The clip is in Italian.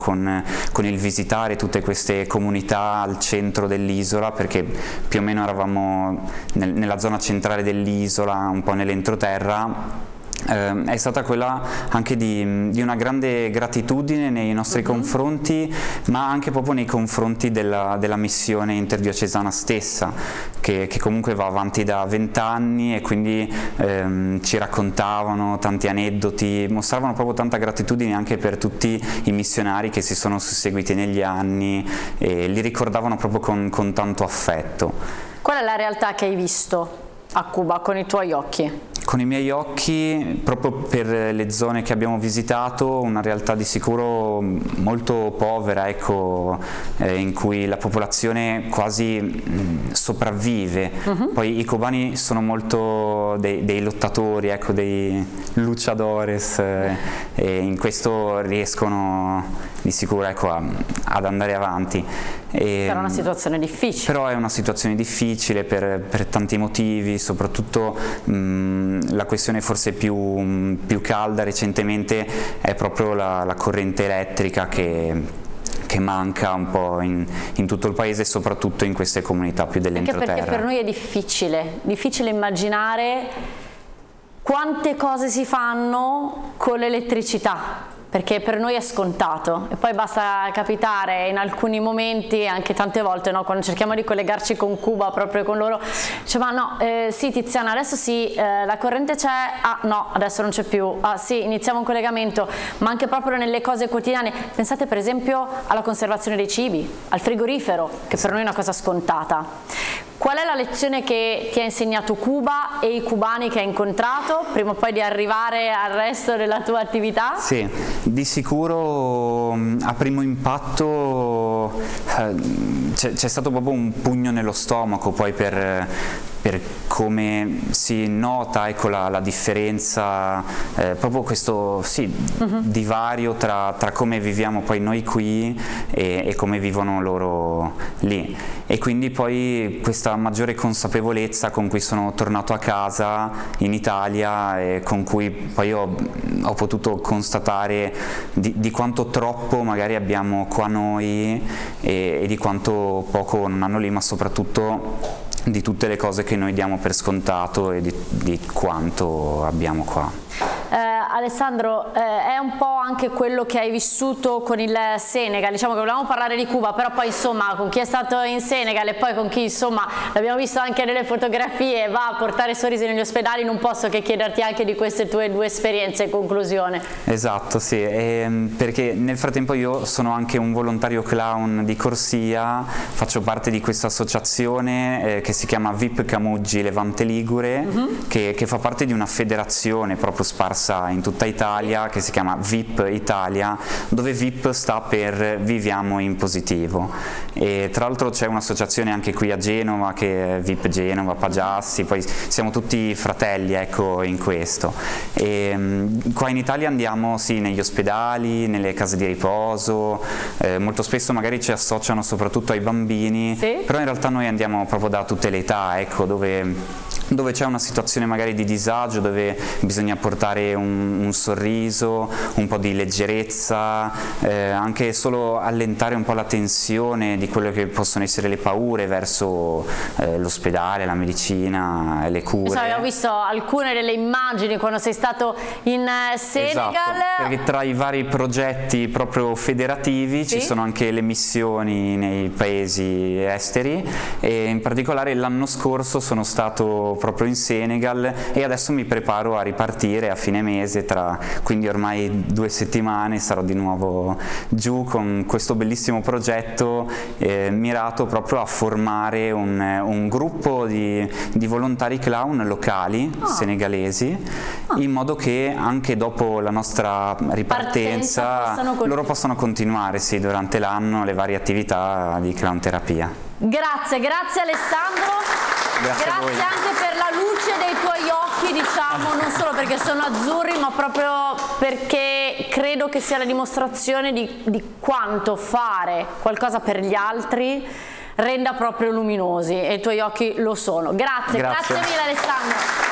con il visitare tutte queste comunità al centro dell'isola, perché più o meno eravamo nella zona centrale dell'isola, un po' nell'entroterra. È stata quella anche di una grande gratitudine nei nostri confronti, ma anche proprio nei confronti della missione interdiocesana stessa, che comunque va avanti da 20 anni e quindi ci raccontavano tanti aneddoti, mostravano proprio tanta gratitudine anche per tutti i missionari che si sono susseguiti negli anni e li ricordavano proprio con tanto affetto. Qual è la realtà che hai visto a Cuba con i tuoi occhi? Con i miei occhi, proprio per le zone che abbiamo visitato, una realtà di sicuro molto povera, ecco, in cui la popolazione quasi sopravvive. Poi i cubani sono molto dei lottatori, ecco, dei luchadores, e in questo riescono di sicuro, ecco, ad andare avanti. Però è una situazione difficile. Però è una situazione difficile per tanti motivi, soprattutto la questione forse più calda recentemente è proprio la corrente elettrica che manca un po' in tutto il paese e soprattutto in queste comunità più dell'entroterra. Anche perché per noi è difficile immaginare quante cose si fanno con l'elettricità, perché per noi è scontato e poi basta capitare in alcuni momenti, anche tante volte, no, quando cerchiamo di collegarci con Cuba, proprio con loro, dice ma no, sì Tiziana adesso sì, la corrente c'è, ah no adesso non c'è più, ah sì iniziamo un collegamento, ma anche proprio nelle cose quotidiane. Pensate per esempio alla conservazione dei cibi, al frigorifero, che per noi è una cosa scontata. Qual è la lezione che ti ha insegnato Cuba e i cubani che hai incontrato prima o poi di arrivare al resto della tua attività? Sì, di sicuro a primo impatto c'è stato proprio un pugno nello stomaco poi per come si nota, ecco, la differenza, proprio questo divario tra come viviamo poi noi qui e come vivono loro lì. E quindi poi questa maggiore consapevolezza con cui sono tornato a casa in Italia e con cui poi ho potuto constatare di quanto troppo magari abbiamo qua noi e di quanto poco non hanno lì, ma soprattutto di tutte le cose che noi diamo per scontato e di quanto abbiamo qua. Alessandro, è un po' anche quello che hai vissuto con il Senegal, diciamo che volevamo parlare di Cuba, però poi insomma con chi è stato in Senegal e poi con chi insomma l'abbiamo visto anche nelle fotografie va a portare sorrisi negli ospedali, non posso che chiederti anche di queste tue due esperienze in conclusione. Esatto, sì, perché nel frattempo io sono anche un volontario clown di corsia, faccio parte di questa associazione che si chiama VIP Camuggi Levante Ligure, che fa parte di una federazione proprio sparsa in tutta Italia che si chiama VIP Italia, dove VIP sta per Viviamo in Positivo. E tra l'altro c'è un'associazione anche qui a Genova che è VIP Genova, Pagiassi, poi siamo tutti fratelli, ecco, in questo. E qua in Italia andiamo sì negli ospedali, nelle case di riposo, molto spesso magari ci associano soprattutto ai bambini, però in realtà noi andiamo proprio da tutte le età, ecco, dove c'è una situazione magari di disagio, dove bisogna portare un sorriso, un po' di leggerezza, anche solo allentare un po' la tensione di quello che possono essere le paure verso l'ospedale, la medicina e le cure. Abbiamo visto alcune delle immagini quando sei stato in Senegal. Esatto, perché tra i vari progetti proprio federativi ci sono anche le missioni nei paesi esteri e in particolare l'anno scorso sono stato proprio in Senegal e adesso mi preparo a ripartire a fine mese, quindi ormai 2 settimane sarò di nuovo giù con questo bellissimo progetto mirato proprio a formare un gruppo di volontari clown locali senegalesi, in modo che anche dopo la nostra ripartenza loro possano continuare durante l'anno le varie attività di clown terapia. Grazie Alessandro. Grazie anche per la luce dei tuoi occhi, diciamo, non solo perché sono azzurri, ma proprio perché credo che sia la dimostrazione di quanto fare qualcosa per gli altri renda proprio luminosi e i tuoi occhi lo sono. Grazie mille Alessandro.